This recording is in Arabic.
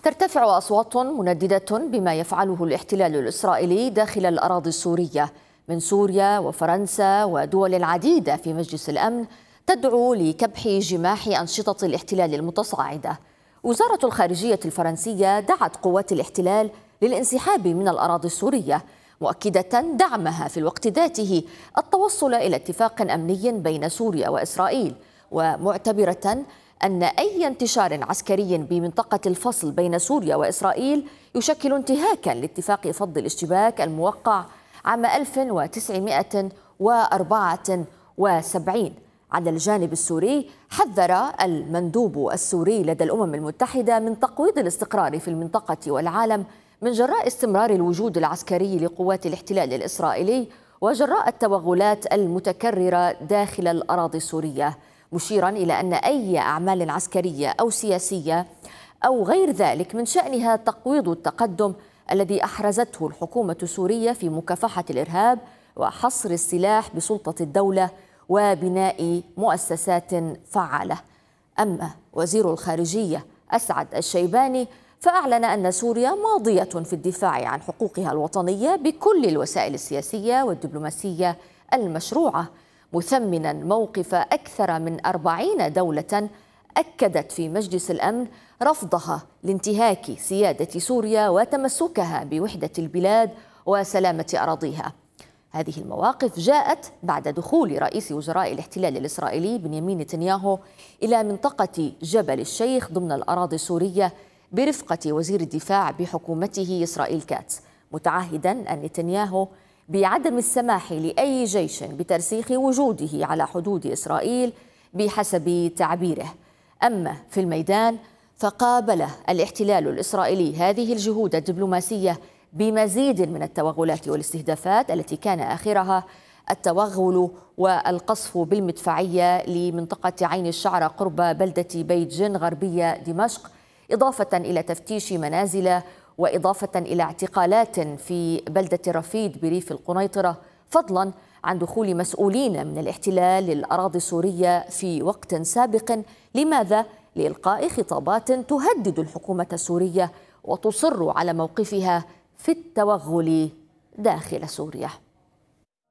ترتفع أصوات منددة بما يفعله الاحتلال الإسرائيلي داخل الأراضي السورية من سوريا وفرنسا ودول عديدة في مجلس الأمن تدعو لكبح جماح أنشطة الاحتلال المتصاعدة. وزارة الخارجية الفرنسية دعت قوات الاحتلال للانسحاب من الأراضي السورية، مؤكدة دعمها في الوقت ذاته التوصل إلى اتفاق أمني بين سوريا وإسرائيل، ومعتبرة أن أي انتشار عسكري بمنطقة الفصل بين سوريا وإسرائيل يشكل انتهاكا لاتفاق فض الاشتباك الموقع عام 1974. على الجانب السوري، حذر المندوب السوري لدى الأمم المتحدة من تقويض الاستقرار في المنطقة والعالم من جراء استمرار الوجود العسكري لقوات الاحتلال الإسرائيلي وجراء التوغلات المتكررة داخل الأراضي السورية، مشيرا إلى أن أي أعمال عسكرية أو سياسية أو غير ذلك من شأنها تقويض التقدم الذي أحرزته الحكومة السورية في مكافحة الإرهاب وحصر السلاح بسلطة الدولة وبناء مؤسسات فعالة. أما وزير الخارجية أسعد الشيباني فأعلن أن سوريا ماضية في الدفاع عن حقوقها الوطنية بكل الوسائل السياسية والدبلوماسية المشروعة، مثمنا موقف أكثر من 40 دولة أكدت في مجلس الأمن رفضها لانتهاك سيادة سوريا وتمسكها بوحدة البلاد وسلامة أراضيها. هذه المواقف جاءت بعد دخول رئيس وزراء الاحتلال الإسرائيلي بنيامين نتنياهو إلى منطقة جبل الشيخ ضمن الأراضي السورية برفقة وزير الدفاع بحكومته إسرائيل كاتس، متعهدا أن نتنياهو بعدم السماح لأي جيش بترسيخ وجوده على حدود إسرائيل بحسب تعبيره. أما في الميدان فقابل الاحتلال الإسرائيلي هذه الجهود الدبلوماسية بمزيد من التوغلات والاستهدافات التي كان آخرها التوغل والقصف بالمدفعية لمنطقة عين الشعرة قرب بلدة بيت جن غربية دمشق، إضافة إلى تفتيش منازل وإضافة إلى اعتقالات في بلدة رفيد بريف القنيطرة، فضلا عن دخول مسؤولين من الاحتلال للأراضي السورية في وقت سابق. لماذا؟ لإلقاء خطابات تهدد الحكومة السورية وتصر على موقفها في التوغل داخل سوريا.